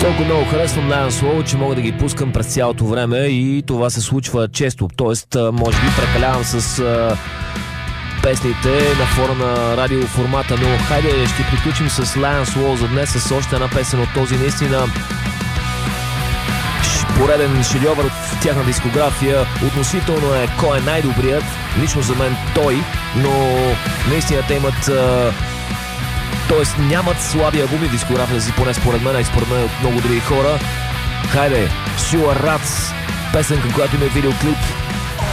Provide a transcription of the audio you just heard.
Толкова много харесвам Lion Slow, че мога да ги пускам през цялото време и това се случва често. Тоест, може би прекалявам с песните на фона на радиоформата, но хайде ще приключим с Lion Slow за днес с още една песен от този наистина пореден шедьовър от тяхна дискография. Относително е кой е най-добрият. Лично за мен той, но наистина те имат тоест нямат слаби албуми в дискографията си, поне според мен и според мен от много други хора. Хайде, Sure Rats, песенка, която има видеоклип.